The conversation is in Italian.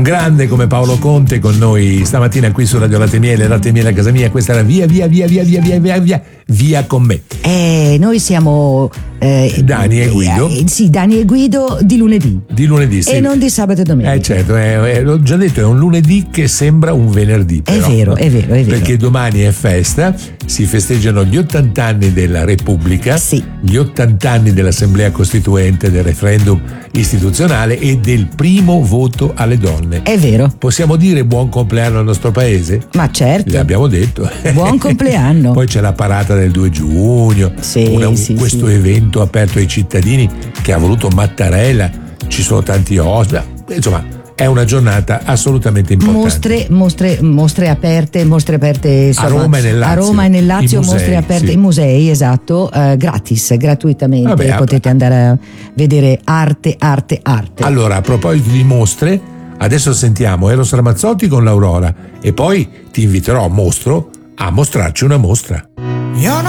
Un grande come Paolo Conte con noi stamattina qui su Radio Latte Miele a casa mia. Questa era via con me. Noi siamo Dani e Guido. Sì, Dani e Guido di lunedì. Di lunedì, sì. E non di sabato e domenica. Certo, l'ho già detto, è un lunedì che sembra un venerdì. Però. È vero. Perché domani è festa, si festeggiano gli 80 anni della Repubblica, sì. Gli 80 anni dell'Assemblea Costituente, del referendum istituzionale e del primo voto alle donne. È vero. Possiamo dire buon compleanno al nostro paese? Ma certo. L'abbiamo detto. Buon compleanno. Poi c'è la parata del 2 giugno, questo evento aperto ai cittadini che ha voluto Mattarella, ci sono tanti ospiti, insomma è una giornata assolutamente importante. Mostre aperte insomma, a Roma e nel Lazio, musei, mostre aperte, sì. I musei, esatto, gratuitamente. Vabbè, potete andare a vedere arte. Allora, a proposito di mostre, adesso sentiamo Eros Ramazzotti con l'Aurora e poi ti inviterò a mostrarci una mostra. Io